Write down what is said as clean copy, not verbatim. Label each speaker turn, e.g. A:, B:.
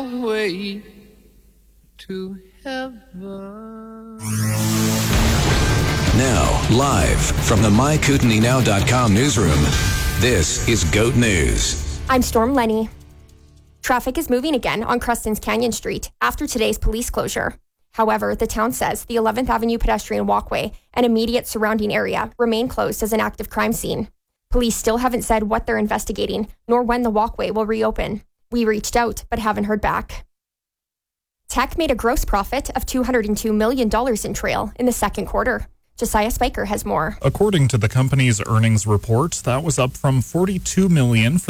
A: way to heaven.
B: Now, live from the MyKootenaeNow.com newsroom, this is GOAT News.
C: I'm Storm Lenny. Traffic is moving again on Creston's Canyon Street after today's police closure. However, the town says the 11th Avenue pedestrian walkway and immediate surrounding area remain closed as an active crime scene. Police still haven't said what they're investigating, nor when the walkway will reopen. We reached out, but haven't heard back. Teck made a gross profit of $202 million in trail in the second quarter. Josiah Spiker has more.
D: According to the company's earnings report, that was up from $42 million for